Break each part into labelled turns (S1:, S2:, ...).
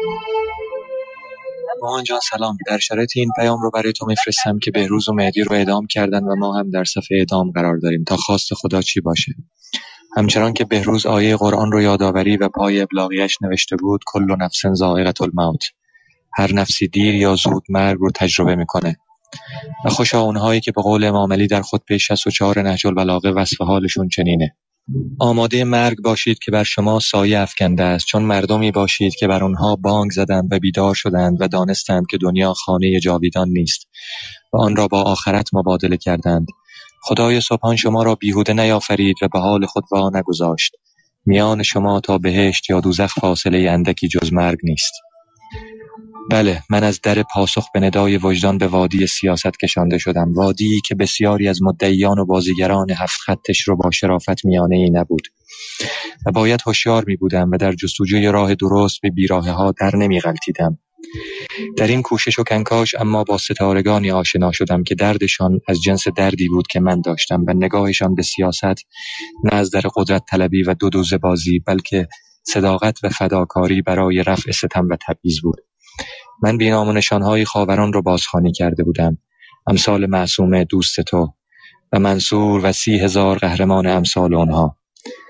S1: مامان جان سلام. در شرایط این پیام رو برای تو میفرستم که بهروز و مهدی رو اعدام کردن و ما هم در صف اعدام قرار داریم تا خواست خدا چی باشه. همچنان که بهروز آیه قرآن رو یادآوری و پای ابلاغیش نوشته بود کل نفس ذائقة الموت، هر نفسی دیر یا زود مرگ رو تجربه میکنه. و خوشا اونهایی که به قول امام علی در خطبه 64 نهج البلاغه وصف حالشون چنینه: آماده مرگ باشید که بر شما سایه افکنده است، چون مردمی باشید که بر آنها بانگ زدند و بیدار شدند و دانستند که دنیا خانه جاویدان نیست و آن را با آخرت مبادله کردند. خدای سبحان شما را بیهوده نیافرید و به حال خود وا نگذاشت. میان شما تا بهشت یا دوزخ فاصله اندکی جز مرگ نیست. بله، من از در پاسخ به ندای وجدان به وادی سیاست کشانده شدم، وادی‌ای که بسیاری از مدعیان و بازیگران هفت خطش رو با شرافت میانه‌ای نبود و باید هوشیار می‌بودم و در جستجوی راه درست به بیراهه‌ها در نمی‌غلطیدم. در این کوشش و کنکاش اما با ستارگانی آشنا شدم که دردشان از جنس دردی بود که من داشتم و نگاهشان به سیاست نه از در قدرت طلبی و دودوزه بازی بلکه صداقت و فداکاری برای رفع ستم و تبعیض بود. من بی‌نام و نشانهای خاوران رو بازخوانی کرده بودم، امثال معصومه دوست تو و منصور و 30,000 قهرمان امثال اونها.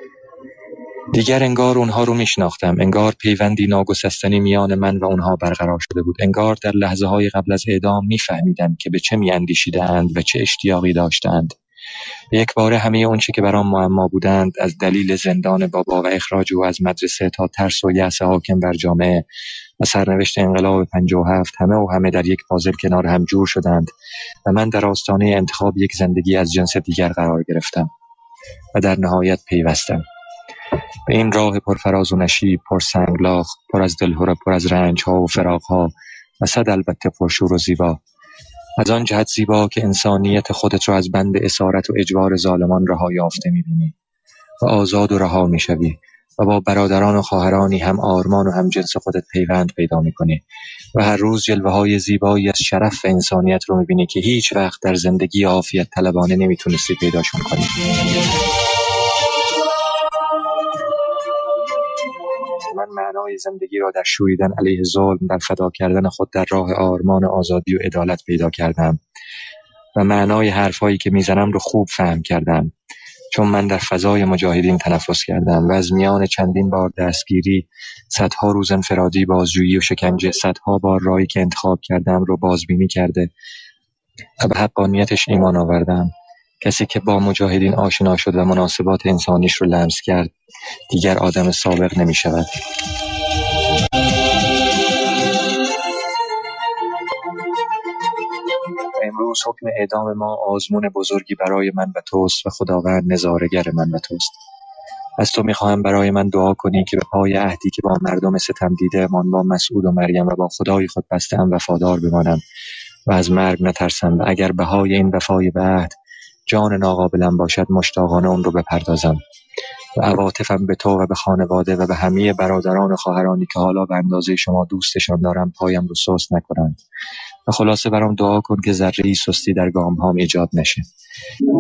S1: دیگر انگار اونها رو میشناختم، انگار پیوندی ناگسستنی میان من و اونها برقرار شده بود، انگار در لحظه‌های قبل از اعدام میفهمیدم که به چه میاندیشیدند و چه اشتیاقی داشتند. یک باره همه اونچه که برام معما بودند، از دلیل زندان بابا و اخراج او از مدرسه تا ترس و یأس حاکم بر جامعه و سرنوشت انقلاب 57 همه در یک پازل کنار هم جور شدند و من در آستانه انتخاب یک زندگی از جنس دیگر قرار گرفتم و در نهایت پیوستم به این راه پرفراز و نشیب، پر سنگلاخ، پر از دلهره، پر از رنج‌ها و فراق‌ها و صد البته پرشور و زیبا. از آن جهت زیبا که انسانیت خودت را از بند اسارت و اجبار ظالمان رها یافته می‌بینی و آزاد و رها می‌شوی و با برادران و خواهرانی هم آرمان و هم جنس خودت پیوند پیدا می‌کنی و هر روز جلوه‌های زیبایی از شرف و انسانیت رو می‌بینی که هیچ وقت در زندگی عافیت طلبانه نمی‌تونستی پیداشون کنی. من معنای زندگی را در شوریدن علیه ظلم، در فدا کردن خود در راه آرمان آزادی و عدالت پیدا کردم و معنای حرفایی که میزنم رو خوب فهم کردم، چون من در فضای مجاهدین تنفس کردم و از میان چندین بار دستگیری، صدها روز انفرادی بازجویی و شکنجه، صدها بار راهی که انتخاب کردم رو بازبینی کرده و به حقانیتش ایمان آوردم. کسی که با مجاهدین آشنا شد و مناسبات انسانیش رو لمس کرد دیگر آدم سابق نمی شود. امروز حکم اعدام ما آزمون بزرگی برای من و توست و خداوند نظاره‌گر من و توست. از تو میخواهم برای من دعا کنی که به پای عهدی که با مردم ستم دیده من با مسعود و مریم و با خدای خود بسته‌ام وفادار بمانم و از مرگ نترسم و اگر بهای این وفای به عهد جان ناقابلم باشد مشتاقانه اون رو بپردازم و عواطفم به تو و به خانواده و به همه برادران و خواهرانی که حالا به اندازه شما دوستشان دارم پایم رو سست نکنند و خلاصه برام دعا کن که ذره‌ای سستی در گام‌هام ایجاد نشه.